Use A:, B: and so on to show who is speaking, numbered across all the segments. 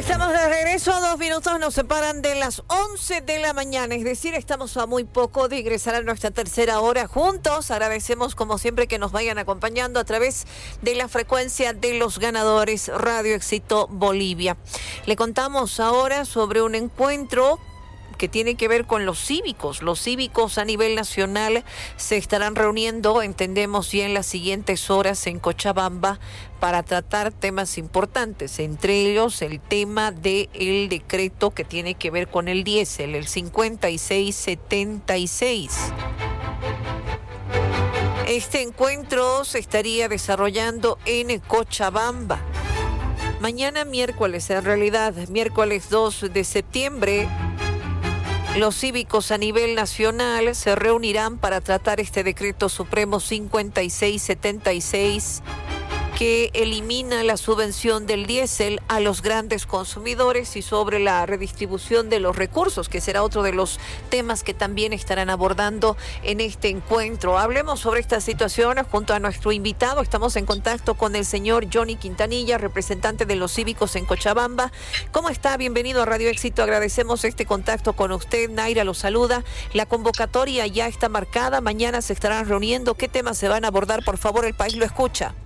A: Estamos de regreso, 2 minutos nos separan de las 11 de la mañana, es decir, estamos a muy poco de ingresar a nuestra tercera hora juntos. Agradecemos como siempre que nos vayan acompañando a través de la frecuencia de los ganadores Radio Éxito Bolivia. Le contamos ahora sobre un encuentro que tiene que ver con los cívicos. Los cívicos a nivel nacional se estarán reuniendo, entendemos, ya en las siguientes horas en Cochabamba para tratar temas importantes, entre ellos el tema del decreto que tiene que ver con el diésel, el 5676. Este encuentro se estaría desarrollando en Cochabamba. Mañana miércoles, en realidad, miércoles 2 de septiembre, los cívicos a nivel nacional se reunirán para tratar este decreto supremo 5676 que elimina la subvención del diésel a los grandes consumidores y sobre la redistribución de los recursos, que será otro de los temas que también estarán abordando en este encuentro. Hablemos sobre esta situación junto a nuestro invitado. Estamos en contacto con el señor Johnny Quintanilla, representante de los cívicos en Cochabamba. ¿Cómo está? Bienvenido a Radio Éxito. Agradecemos este contacto con usted. Naira lo saluda. La convocatoria ya está marcada. Mañana se estarán reuniendo. ¿Qué temas se van a abordar? Por favor, el país lo escucha.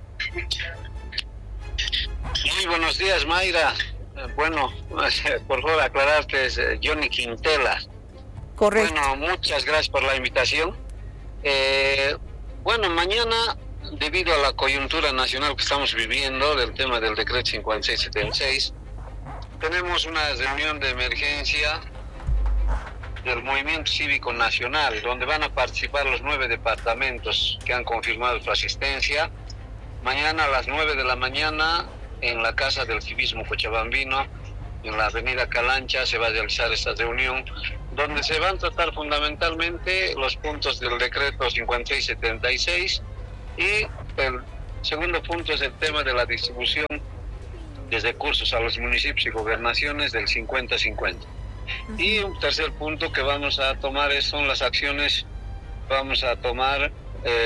B: Muy buenos días, Mayra. Bueno, por favor aclararte, es Johnny Quintela.
A: Correcto.
B: Bueno, muchas gracias por la invitación. Bueno, mañana, debido a la coyuntura nacional que estamos viviendo del tema del decreto 5676, tenemos una reunión de emergencia del Movimiento Cívico Nacional, donde van a participar los 9 departamentos que han confirmado su asistencia. Mañana a las 9 de la mañana, en la Casa del Civismo Cochabambino, en la avenida Calancha, se va a realizar esta reunión, donde se van a tratar fundamentalmente los puntos del decreto 5676 y el segundo punto es el tema de la distribución de recursos a los municipios y gobernaciones del 50-50. Y un tercer punto que vamos a tomar son las acciones que vamos a tomar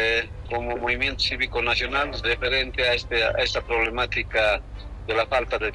B: como Movimiento Cívico Nacional referente a esta problemática de la falta de